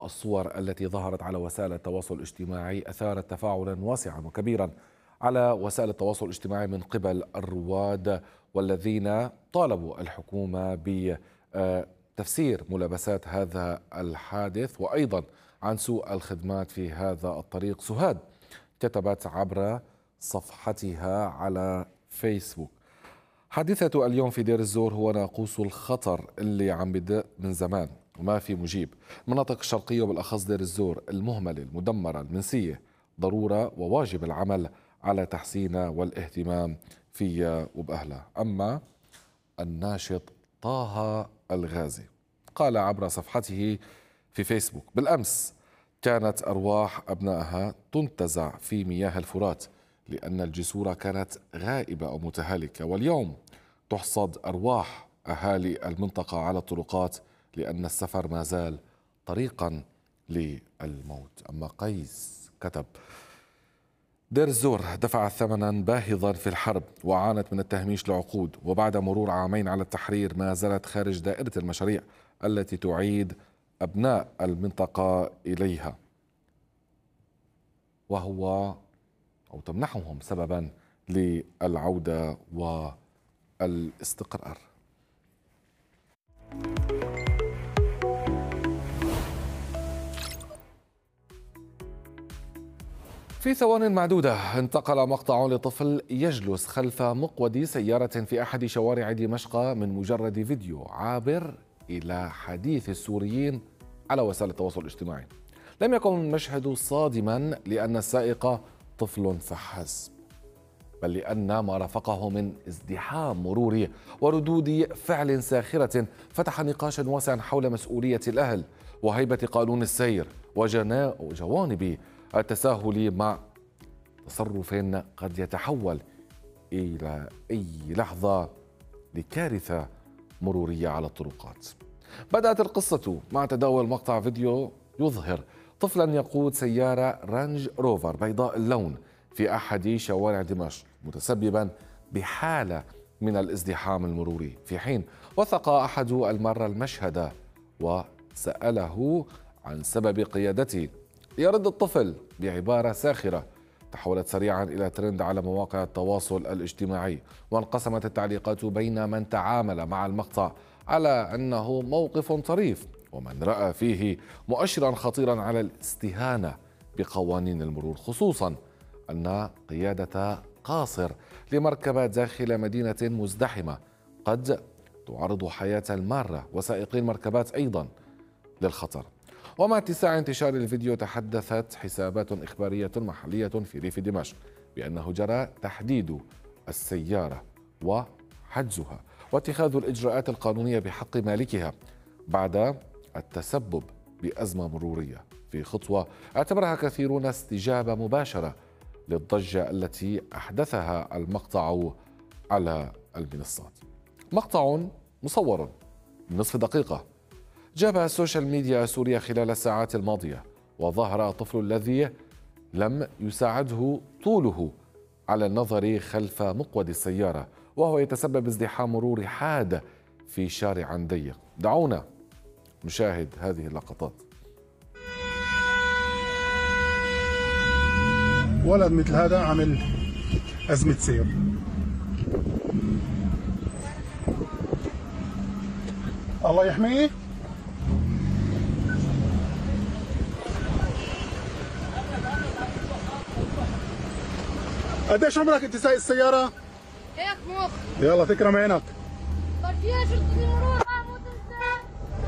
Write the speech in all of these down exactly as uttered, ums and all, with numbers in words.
الصور التي ظهرت على وسائل التواصل الاجتماعي أثارت تفاعلا واسعا وكبيرا على وسائل التواصل الاجتماعي من قبل الرواد، والذين طالبوا الحكومة بتفسير ملابسات هذا الحادث وأيضا عن سوء الخدمات في هذا الطريق. سهاد كتبت عبر صفحتها على فيسبوك: حادثة اليوم في دير الزور هو ناقوس الخطر اللي عم بدق من زمان وما في مجيب. المناطق الشرقية وبالأخص دير الزور المهملة المدمرة المنسية ضرورة وواجب العمل على تحسينها والاهتمام فيها وبأهلها. أما الناشط طه الغازي قال عبر صفحته في فيسبوك: بالأمس كانت أرواح أبنائها تنتزع في مياه الفرات لأن الجسور كانت غائبة أو متهالكة، واليوم تحصد أرواح أهالي المنطقة على الطرقات لأن السفر ما زال طريقا للموت. أما قيس كتب: دير الزور دفعت ثمنا باهظا في الحرب وعانت من التهميش لعقود، وبعد مرور عامين على التحرير ما زالت خارج دائرة المشاريع التي تعيد أبناء المنطقة إليها، وهو أو تمنحهم سببا للعودة والاستقرار. في ثوان معدودة انتقل مقطع لطفل يجلس خلف مقود سيارة في أحد شوارع دمشق من مجرد فيديو عابر إلى حديث السوريين على وسائل التواصل الاجتماعي. لم يكن المشهد صادما لأن السائق طفل فحسب، بل لأن ما رافقه من ازدحام مروري وردود فعل ساخرة فتح نقاشا واسعا حول مسؤولية الأهل وهيبة قانون السير وجوانب التساهل مع تصرف قد يتحول إلى أي لحظة لكارثة مرورية على الطرقات. بدأت القصة مع تداول مقطع فيديو يظهر طفلا يقود سيارة رانج روفر بيضاء اللون في أحد شوارع دمشق متسببا بحالة من الازدحام المروري، في حين وثق أحد المرة المشهد وسأله عن سبب قيادته. يرد الطفل بعبارة ساخرة تحولت سريعا إلى ترند على مواقع التواصل الاجتماعي، وانقسمت التعليقات بين من تعامل مع المقطع على أنه موقف طريف ومن رأى فيه مؤشرا خطيرا على الاستهانة بقوانين المرور، خصوصا أن قيادة قاصر لمركبة داخل مدينة مزدحمة قد تعرض حياة المارة وسائقي المركبات أيضا للخطر. ومع اتساع انتشار الفيديو تحدثت حسابات إخبارية محلية في ريف دمشق بأنه جرى تحديد السيارة وحجزها واتخاذ الإجراءات القانونية بحق مالكها بعد التسبب بأزمة مرورية، في خطوة اعتبرها كثيرون استجابة مباشرة للضجة التي أحدثها المقطع على المنصات. مقطع مصور نصف دقيقة جاب السوشيال ميديا السورية خلال الساعات الماضية، وظهر الطفل الذي لم يساعده طوله على النظر خلف مقود السيارة وهو يتسبب ازدحام مروري حاد في شارع ضيق. دعونا نشاهد هذه اللقطات. ولد مثل هذا عمل أزمة سير. الله يحميه. قديش عمرك انت سايق السيارة؟ هيك مخ. يلا تكرم عينك. طيب فيها شرطة المرور محمود انت.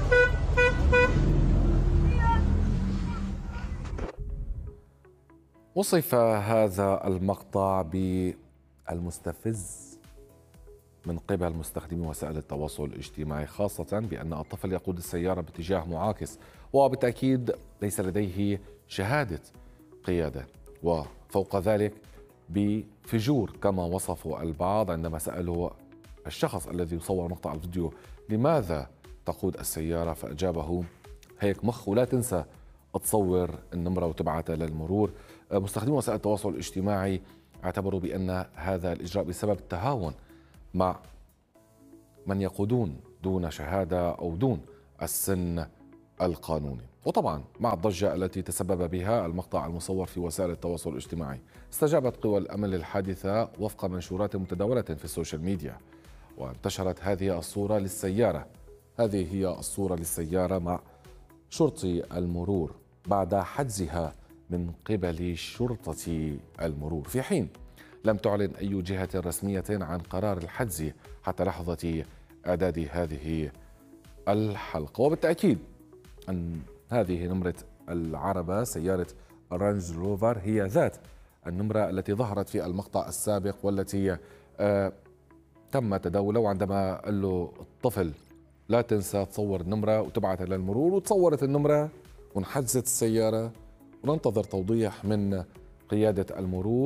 وصف هذا المقطع بالمستفز من قبل مستخدمي وسائل التواصل الاجتماعي، خاصة بأن الطفل يقود السيارة باتجاه معاكس وبالتأكيد ليس لديه شهادة قيادة، وفوق ذلك بفجور كما وصفه البعض عندما سألوا الشخص الذي يصور مقطع الفيديو لماذا تقود السيارة، فأجابه هيك مخ ولا تنسى تصور النمرة وتبعتها للمرور. مستخدمي وسائل التواصل الاجتماعي اعتبروا بأن هذا الإجراء بسبب التهاون مع من يقودون دون شهادة أو دون السن القانوني. وطبعا مع الضجة التي تسبب بها المقطع المصور في وسائل التواصل الاجتماعي، استجابت قوى الأمن للحادثة وفق منشورات متداولة في السوشيال ميديا، وانتشرت هذه الصورة للسيارة هذه هي الصورة للسيارة مع شرطي المرور بعد حجزها من قبل شرطة المرور، في حين لم تعلن أي جهة رسمية عن قرار الحجز حتى لحظة إعداد هذه الحلقة. وبالتأكيد أن هذه نمرة العربة سيارة رانج روفر هي ذات النمرة التي ظهرت في المقطع السابق، والتي آه تم تداوله، وعندما قال له الطفل لا تنسى تصور النمرة وتبعتها للمرور، وتصورت النمرة وانحجزت السيارة، وننتظر توضيح من قيادة المرور.